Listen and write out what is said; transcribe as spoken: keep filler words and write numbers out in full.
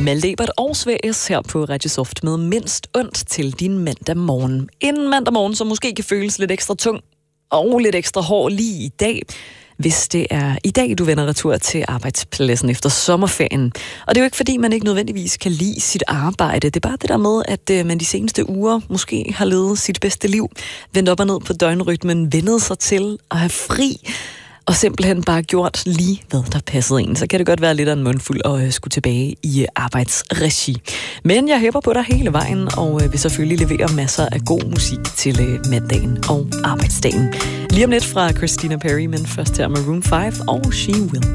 Malte Ebert og Svæs her på Radio Soft med mindst ondt til din mandag morgen. En mandag morgen, som måske kan føles lidt ekstra tung og lidt ekstra hård lige i dag, hvis det er i dag, du vender retur til arbejdspladsen efter sommerferien. Og det er jo ikke, fordi man ikke nødvendigvis kan lide sit arbejde. Det er bare det der med, at man de seneste uger måske har levet sit bedste liv, vendt op og ned på døgnrytmen, vendet sig til at have fri, og simpelthen bare gjort lige, hvad der passede en. Så kan det godt være lidt af en mundfuld at skulle tilbage i arbejdsregi. Men jeg hæpper på dig hele vejen, og vil selvfølgelig levere masser af god musik til mandagen og arbejdsdagen. Lige om lidt fra Christina Perri, men først her Maroon five og She Will.